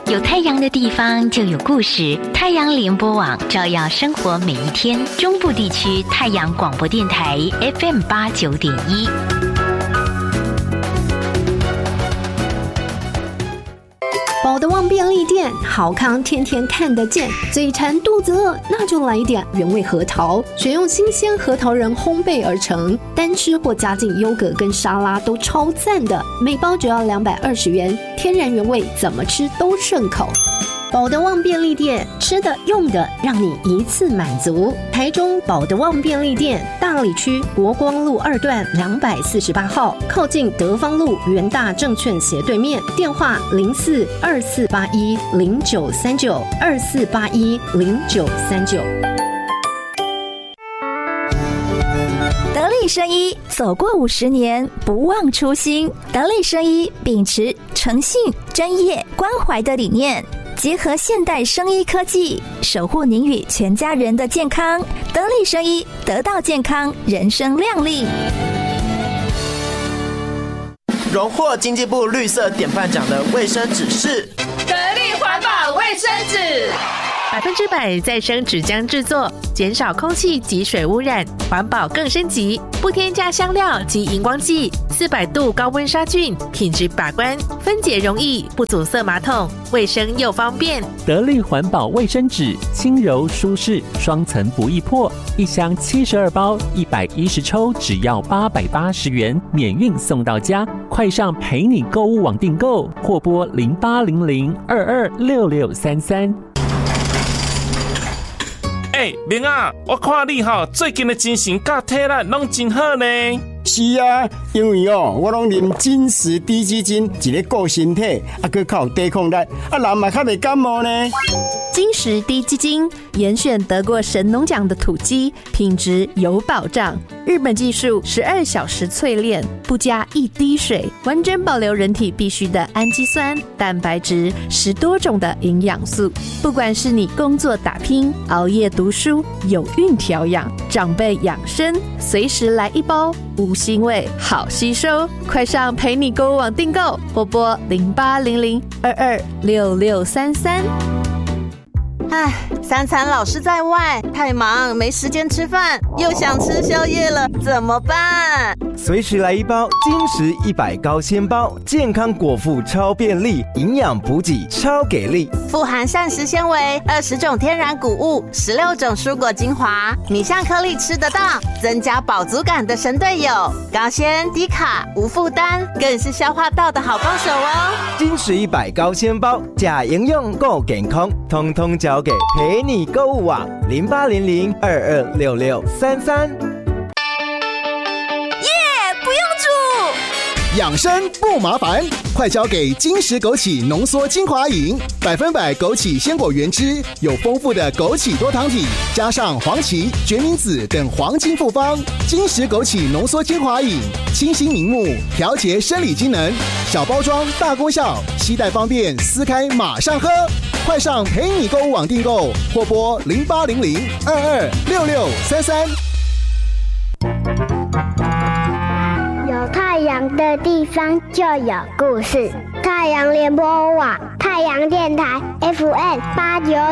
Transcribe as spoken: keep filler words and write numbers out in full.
有太阳的地方就有故事，太阳联播网照耀生活每一天。中部地区太阳广播电台 F M 八九点一。 宝德旺便利店，好康天天看得见。嘴馋肚子饿，那就来一点原味核桃，选用新鲜核桃仁烘焙而成，单吃或加进优格跟沙拉都超赞的。每包只要两百二十元，天然原味，怎么吃都顺口。宝德旺便利店，吃的用的让你一次满足。台中宝德旺便利店，大里区国光路二段两百四十八号，靠近德芳路元大证券斜对面。电话零四二四八一零九三九二四八一零九三九。 得力生医走过五十年，不忘初心。得力生医秉持诚信、专业、关怀的理念。结合现代生医科技，守护您与全家人的健康。得力生医，得到健康，人生亮丽。 荣获经济部绿色典范奖的卫生纸是得力环保卫生纸， 百分之百再生纸浆制作，减少空气及水污染，环保更升级，不添加香料及荧光剂，四百度高温杀菌，品质把关，分解容易，不阻塞马桶，卫生又方便。 得力环保卫生纸，轻柔舒适，双层不易破，一箱七十二包，一百一十抽，只要八百八十元，免运送到家。快上陪你购物网订购，或拨零八零零二二六六三三。 哎、欸，明啊，我看你吼最近的精神甲体力拢真好呢。 是啊，因为哦，我拢啉金石低基金，一个顾身体，啊，佮较有抵抗力，啊，人嘛较袂感冒呢。 金石低基金严选得过神农奖的土鸡，品质有保障。日本技术十二小时淬炼，不加一滴水，完整保留人体必需的氨基酸、蛋白质，十多种的营养素。不管是你工作打拼、熬夜读书、有孕调养、长辈养生，随时来一包，无腥味，好吸收。快上陪你购物网订购，或拨零八零零二二六六三三。 唉，三餐老是在外，太忙没时间吃饭，又想吃宵夜了，怎么办？ 随时来一包金石一百高纤包，健康果腹超便利，营养补给超给力， 富含膳食纤维，二十种天然谷物，十六种蔬果精华，米香颗粒吃得到，增加饱足感的神队友，高纤低卡无负担，更是消化道的好帮手哦。 金石一百高纤包，假营养够健康，通通交给陪你购物网零八零零二二六六三三。 养生不麻烦，快交给金石枸杞浓缩精华饮，百分百枸杞鲜果原汁，有丰富的枸杞多糖体，加上黄芪、决明子等黄金复方。金石枸杞浓缩精华饮，清新明目，调节生理机能，小包装大功效，携带方便，撕开马上喝。快上陪你购物网订购，或拨零八零零二二六六三三。 有太阳的地方就有故事。太阳联播网，太阳电台 F M 八九